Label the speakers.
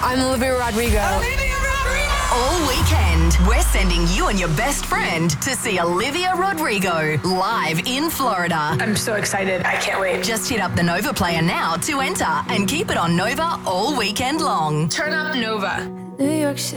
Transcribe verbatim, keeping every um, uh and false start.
Speaker 1: I'm Olivia Rodrigo.
Speaker 2: Olivia Rodrigo!
Speaker 3: All weekend, we're sending you and your best friend to see Olivia Rodrigo live in Florida.
Speaker 2: I'm so excited. I can't wait.
Speaker 3: Just hit up the Nova player now to enter and keep it on Nova all weekend long.
Speaker 2: Turn up Nova.
Speaker 1: New York City.